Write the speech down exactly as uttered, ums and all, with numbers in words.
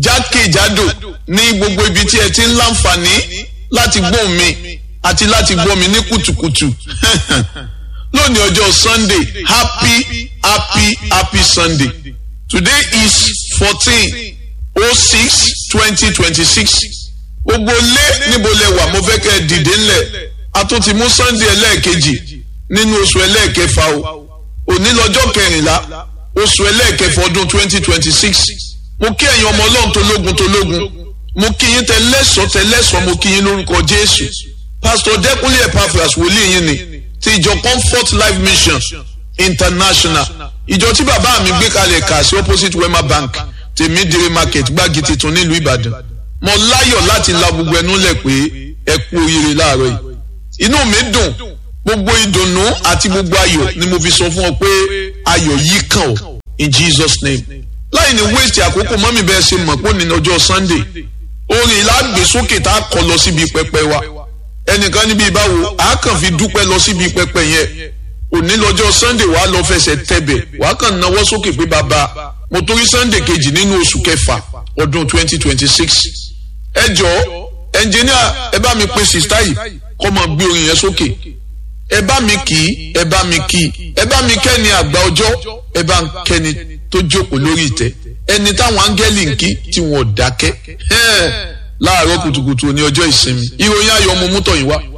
jákèjádò ní gbogbo ibi tí ẹ ti ń láǹfààní láti gbọ́ mi àti láti gbọ́ mi ní kùtùkùtù lónìí ọjọ́ Sunday happy happy happy Sunday. Today is fourteen oh six twenty twenty-six. Gbogbo lé níbo lẹ wà mo fẹ́ kẹ́ ẹ dìde ńlẹ̀ a tún ti mú Sunday ẹlẹ́ẹ̀kejì nínú oṣù ẹlẹ́ẹ̀kẹfà o òní lọ́jọ́ kẹrìnlá oṣù ẹlẹ́ẹ̀kẹfà ọdún twenty twenty-six. Mo kí ẹ̀yin ọmọ Ọlọ́run tológun tológun mo kí yín tẹlẹ́sọ̀ tẹlẹ́sọ̀ mo kí yín lórúkọ Jésù. Pastor Dẹ́kunlé Epaphras wòlíì yín ni ti ìjọ Comfort Life Mission International, ìjọ tí bàbá mi gbé kalẹ̀ kà sí opposite Wema Bank Tèmídìrí market Gbági Titun nílùú Ìbàdàn. Mo láyọ̀ láti la gbogbo ẹnu lẹ̀ pé ẹ kú oríire láàárọ̀ yìí. Inú mi dùn, gbogbo ìdùnnú àti gbogbo ayọ̀ ni mo fi sọ fún ọ pé ayọ̀ yìí kàn ọ́ in Jesus name. Láì ní waste àkókò mọ́mí bẹ́ẹ̀ ṣe mọ̀ pé ní ọjọ́ Sunday orin ìlàgbèsókè tá a kọ lọ síbi pẹpẹ wa. Ẹnìkan níbi ìbáwo a kàn fi dúpẹ́ lọ síbi pẹpẹ yẹn. Òní lọ́jọ́ Sunday wàá lọ fẹsẹ̀ tẹ̀bẹ̀ wàá kàn náwó sókè pé bàbá mo torí Sunday kejì nínú oṣù kẹfà ọdún twenty twenty-six. Ẹ jọ̀ọ́ ẹnjìníà ẹ bá mi pe sista yìí kó máa gbé orin yẹn sókè. Ẹ bá mi kì í ẹ bá mi kì í ẹ bá mi kẹ́ni àgbà ọjọ́ ẹ bá ń kẹ́ni tó jókòó lórí ìtẹ́ ẹni táwọn áńgẹ́lì ń kí tí wọn ò dákẹ́ láàárọ̀ kùtùkùtù ní ọjọ́ ìsinmi. Ìròyìn ayọ̀ mo mú tọ̀yìn wá.